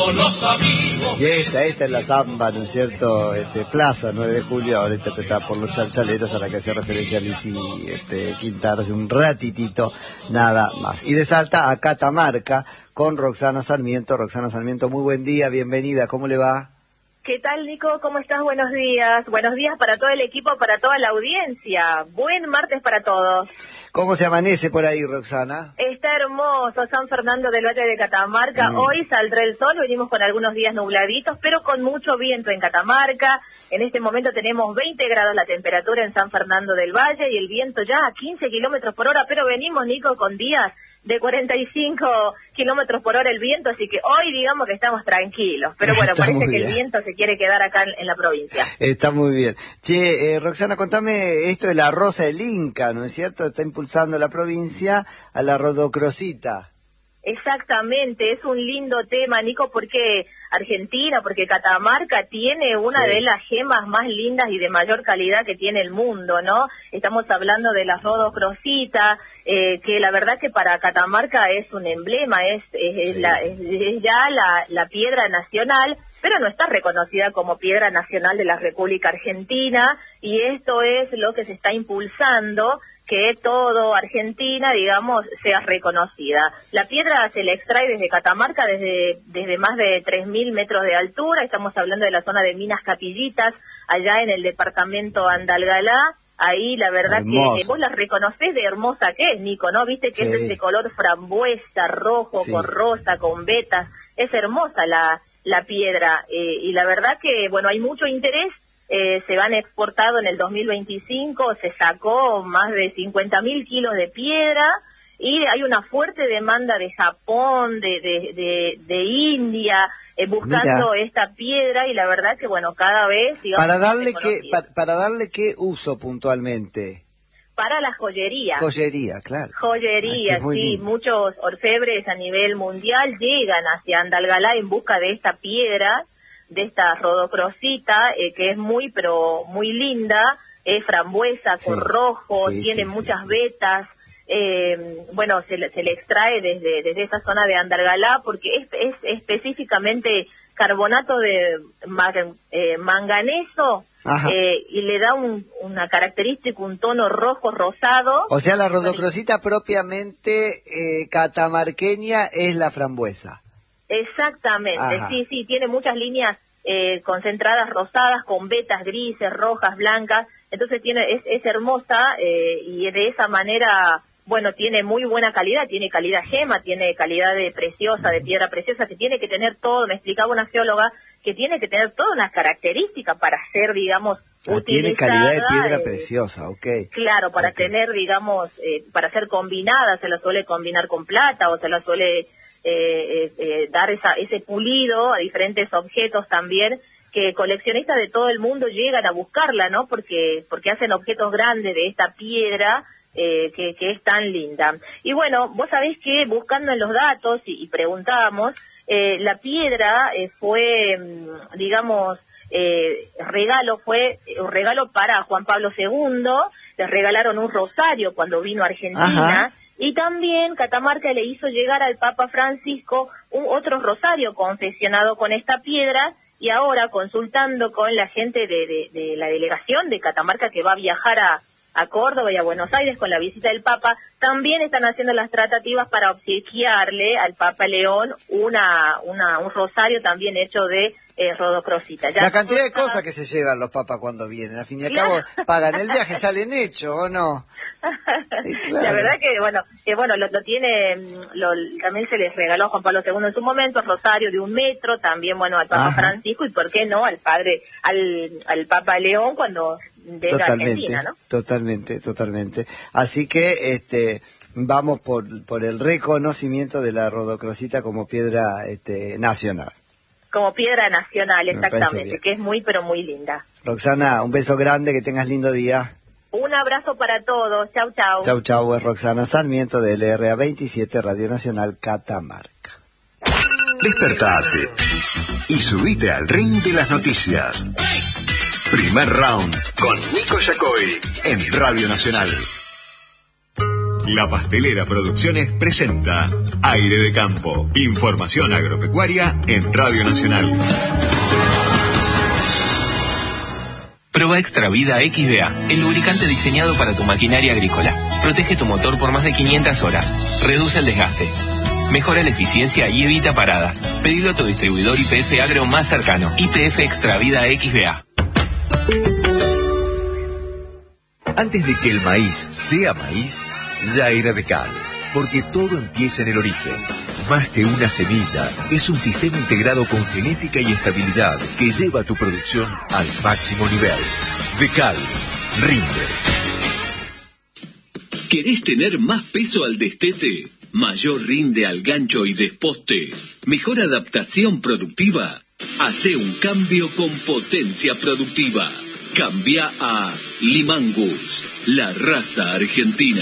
todos los amigos. Y esta es la samba, ¿no es cierto? Plaza 9 de julio, ahora interpretada por los chalchaleros, a la que hacía referencia a Lizzy Quintana hace un ratitito, nada más. Y de Salta a Catamarca con Roxana Sarmiento. Roxana Sarmiento, muy buen día, bienvenida, ¿cómo le va? ¿Qué tal, Nico? ¿Cómo estás? Buenos días. Buenos días para todo el equipo, para toda la audiencia. Buen martes para todos. ¿Cómo se amanece por ahí, Roxana? Está hermoso San Fernando del Valle de Catamarca. Hoy saldrá el sol, venimos con algunos días nubladitos, pero con mucho viento en Catamarca. En este momento tenemos 20 grados la temperatura en San Fernando del Valle y el viento ya a 15 kilómetros por hora, pero venimos, Nico, con días de 45 kilómetros por hora el viento, así que hoy digamos que estamos tranquilos, pero bueno, parece que el viento se quiere quedar acá en la provincia. Está muy bien. Che, Roxana, contame esto de la Rosa del Inca, ¿no es cierto? Está impulsando la provincia a la rodocrosita. Exactamente, es un lindo tema, Nico, porque Argentina, porque Catamarca tiene una de las gemas más lindas y de mayor calidad que tiene el mundo, ¿no? Estamos hablando de la rodocrosita, que la verdad que para Catamarca es un emblema, es ya la piedra nacional, pero no está reconocida como piedra nacional de la República Argentina, y esto es lo que se está impulsando, que todo Argentina, digamos, sea reconocida. La piedra se la extrae desde Catamarca, desde más de 3.000 metros de altura. Estamos hablando de la zona de Minas Capillitas, allá en el departamento Andalgalá. Ahí la verdad que vos la reconocés de hermosa que es, Nico, ¿no? Viste que es de color frambuesa, rojo, con rosa, con vetas. Es hermosa la piedra. Y la verdad que, bueno, hay mucho interés. Se van exportado en el 2025, se sacó más de 50.000 kilos de piedra y hay una fuerte demanda de Japón, de India, buscando esta piedra, y la verdad que bueno, cada vez digamos, para darle qué uso puntualmente. Para la joyería. Joyería, claro. Joyería, sí, lindo. Muchos orfebres a nivel mundial llegan hacia Andalgalá en busca de esta piedra, de esta rodocrosita, que es muy, pero muy linda, es frambuesa con rojo, tiene muchas vetas, bueno, se le extrae desde esa zona de Andalgalá, porque es específicamente carbonato de manganeso, y le da una característica, un tono rojo rosado. O sea, la rodocrosita propiamente catamarqueña es la frambuesa. Exactamente, sí, tiene muchas líneas concentradas rosadas con vetas grises, rojas, blancas, entonces es hermosa, y de esa manera, bueno, tiene muy buena calidad, tiene calidad gema, tiene calidad de preciosa, de piedra preciosa, que tiene que tener todo, me explicaba una geóloga, que tiene que tener todas las características para ser, digamos, utilizada. Tiene calidad de piedra preciosa, Claro, para tener, digamos, para ser combinada, se la suele combinar con plata o se la suele dar ese pulido a diferentes objetos también, que coleccionistas de todo el mundo llegan a buscarla, ¿no? Porque hacen objetos grandes de esta piedra que es tan linda. Y bueno, vos sabés que buscando en los datos y preguntábamos, la piedra fue, digamos, fue un regalo para Juan Pablo II, les regalaron un rosario cuando vino a Argentina. Y también Catamarca le hizo llegar al Papa Francisco otro rosario confeccionado con esta piedra, y ahora consultando con la gente de la delegación de Catamarca que va a viajar a Córdoba y a Buenos Aires con la visita del Papa, también están haciendo las tratativas para obsequiarle al Papa León un rosario también hecho de rodocrosita. La cantidad de cosas que se llevan los papas cuando vienen, al fin y al cabo pagan el viaje, salen hechos, ¿o no? La verdad que bueno, lo tiene, también se les regaló a Juan Pablo II en su momento, rosario de 1 metro, también bueno al Papa Francisco, y por qué no al Papa León cuando venga a Argentina, ¿no? Totalmente. Así que vamos por el reconocimiento de la rodocrosita como piedra nacional. Como piedra nacional, exactamente, que es muy, pero muy linda. Roxana, un beso grande, que tengas lindo día. Un abrazo para todos, chau. Chau, es Roxana Sarmiento de LRA 27, Radio Nacional Catamarca. Despertate y subite al ring de las noticias. Primer round con Nico Yacoy en Radio Nacional. La Pastelera Producciones presenta Aire de Campo. Información agropecuaria en Radio Nacional. Proba Extra Vida XBA, el lubricante diseñado para tu maquinaria agrícola. Protege tu motor por más de 500 horas. Reduce el desgaste. Mejora la eficiencia y evita paradas. Pedilo a tu distribuidor YPF Agro más cercano. YPF Extra Vida XBA. Antes de que el maíz sea maíz, ya era Decal. Porque todo empieza en el origen. Más que una semilla, es un sistema integrado con genética y estabilidad que lleva tu producción al máximo nivel. Decal, rinde. ¿Querés tener más peso al destete? ¿Mayor rinde al gancho y desposte? ¿Mejor adaptación productiva? Hacé un cambio con Potencia Productiva. Cambia a Limangus, la raza argentina.